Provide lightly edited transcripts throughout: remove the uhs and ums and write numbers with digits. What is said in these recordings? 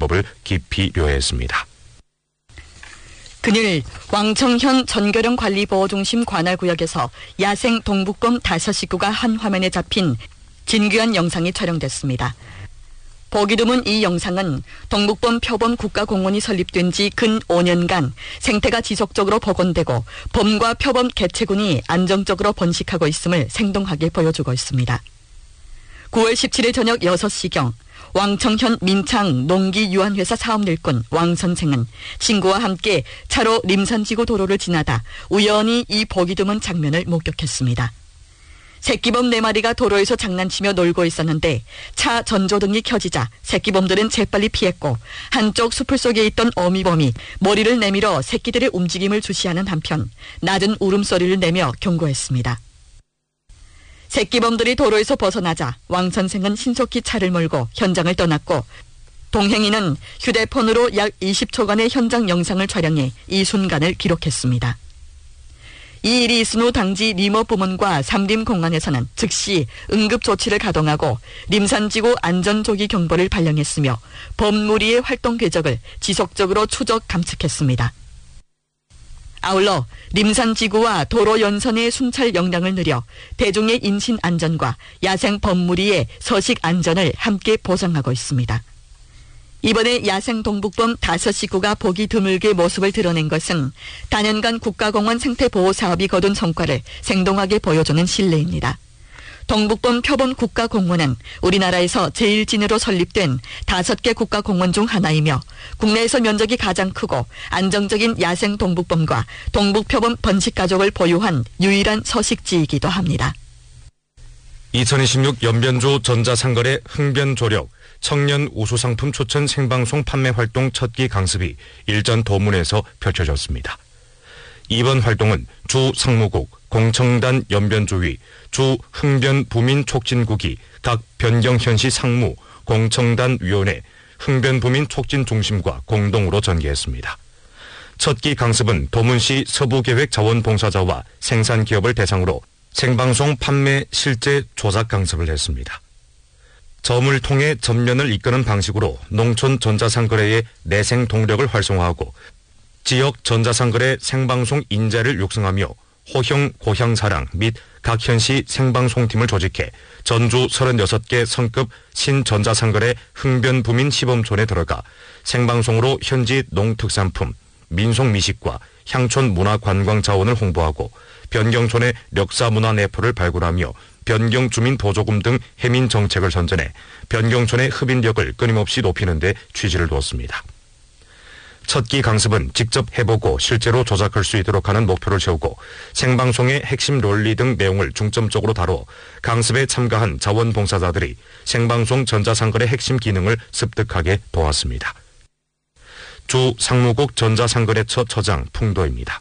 방법을 깊이 묘했습니다. 그늘 왕청현 전교령 관리보호중심 관할구역에서 야생 동북범 5식구가 한 화면에 잡힌 진귀한 영상이 촬영됐습니다. 보기 드문 이 영상은 동북범 표범 국가공원이 설립된 지 근 5년간 생태가 지속적으로 복원되고 범과 표범 개체군이 안정적으로 번식하고 있음을 생동하게 보여주고 있습니다. 9월 17일 저녁 6시경 왕청현 민창 농기유한회사 사업일꾼 왕 선생은 친구와 함께 차로 림산지구 도로를 지나다 우연히 이 보기 드문 장면을 목격했습니다. 새끼범 4마리가 도로에서 장난치며 놀고 있었는데 차 전조등이 켜지자 새끼범들은 재빨리 피했고 한쪽 숲을 속에 있던 어미범이 머리를 내밀어 새끼들의 움직임을 주시하는 한편 낮은 울음소리를 내며 경고했습니다. 새끼범들이 도로에서 벗어나자 왕 선생은 신속히 차를 몰고 현장을 떠났고 동행인은 휴대폰으로 약 20초간의 현장 영상을 촬영해 이 순간을 기록했습니다. 이 일이 있은 후 당지 림업부문과 삼림공안에서는 즉시 응급조치를 가동하고 림산지구 안전조기 경보를 발령했으며 범무리의 활동 궤적을 지속적으로 추적 감측했습니다. 아울러 림산지구와 도로 연선의 순찰 역량을 늘려 대중의 인신 안전과 야생 범무리의 서식 안전을 함께 보장하고 있습니다. 이번에 야생 동북범 5식구가 보기 드물게 모습을 드러낸 것은 다년간 국가공원 생태보호 사업이 거둔 성과를 생동하게 보여주는 신뢰입니다. 동북범 표범 국가공원은 우리나라에서 제일 진으로 설립된 5개 국가공원 중 하나이며 국내에서 면적이 가장 크고 안정적인 야생 동북범과 동북표범 번식가족을 보유한 유일한 서식지이기도 합니다. 2026 연변조 전자상거래 흥변조력 청년 우수상품 추천 생방송 판매 활동 첫기 강습이 일전 도문에서 펼쳐졌습니다. 이번 활동은 주 상무국, 공청단 연변조위, 주 흥변부민촉진국이 각 변경현시 상무, 공청단 위원회, 흥변부민촉진중심과 공동으로 전개했습니다. 첫기 강습은 도문시 서부계획자원봉사자와 생산기업을 대상으로 생방송 판매 실제 조작 강습을 했습니다. 점을 통해 전면을 이끄는 방식으로 농촌 전자상거래의 내생 동력을 활성화하고 지역 전자상거래 생방송 인재를 육성하며 호형 고향사랑 및 각 현시 생방송팀을 조직해 전주 36개 성급 신전자상거래 흥변부민 시범촌에 들어가 생방송으로 현지 농특산품, 민속미식과 향촌 문화관광자원을 홍보하고 변경촌의 역사문화 내포를 발굴하며 변경주민보조금 등 해민정책을 선전해 변경촌의 흡인력을 끊임없이 높이는 데 취지를 두었습니다. 첫기 강습은 직접 해보고 실제로 조작할 수 있도록 하는 목표를 세우고 생방송의 핵심 논리 등 내용을 중점적으로 다뤄 강습에 참가한 자원봉사자들이 생방송 전자상거래 핵심 기능을 습득하게 도왔습니다. 주 상무국 전자상거래처 처장 풍도입니다.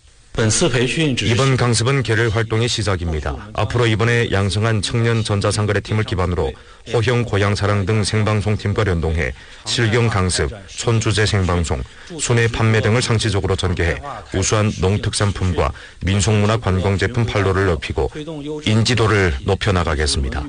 이번 강습은 계를 활동의 시작입니다. 앞으로 이번에 양성한 청년 전자상거래팀을 기반으로 호형 고향사랑 등 생방송팀과 연동해 실경 강습, 손주제 생방송, 순회 판매 등을 상시적으로 전개해 우수한 농특산품과 민속문화 관광제품 판로를 넓히고 인지도를 높여나가겠습니다.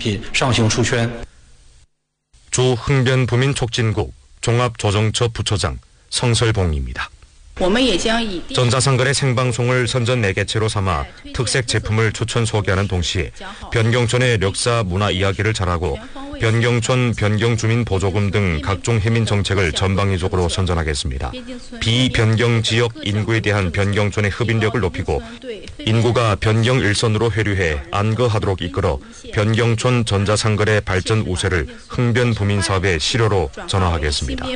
주 흥변부민촉진국 종합조정처 부처장 성설봉입니다. 전자상거래 생방송을 선전 4개체로 삼아 특색 제품을 추천 소개하는 동시에 변경촌의 역사 문화 이야기를 잘하고 변경촌 변경주민 보조금 등 각종 해민 정책을 전방위적으로 선전하겠습니다. 비변경 지역 인구에 대한 변경촌의 흡인력을 높이고 인구가 변경 일선으로 회류해 안거하도록 이끌어 변경촌 전자상거래 발전 우세를 흥변부민 사업의 실효로 전환하겠습니다.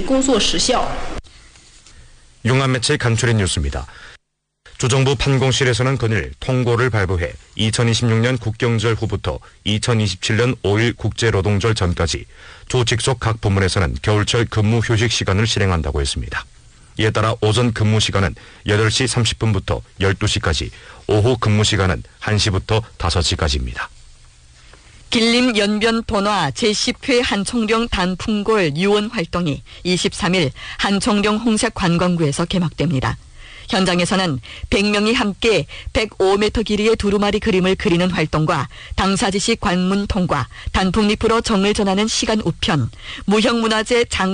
융합매체 간추린 뉴스입니다. 주정부 판공실에서는 그늘 통고를 발부해 2026년 국경절 후부터 2027년 5일 국제노동절 전까지 주 직속 각 부문에서는 겨울철 근무 휴식 시간을 실행한다고 했습니다. 이에 따라 오전 근무 시간은 8시 30분부터 12시까지, 오후 근무 시간은 1시부터 5시까지입니다. 길림 연변 번화 제10회 한총령 단풍골 유원 활동이 23일 한총령 홍색 관광구에서 개막됩니다. 현장에서는 100명이 함께 105m 길이의 두루마리 그림을 그리는 활동과 당사지시 관문 통과, 단풍잎으로 정을 전하는 시간 우편, 무형문화재 장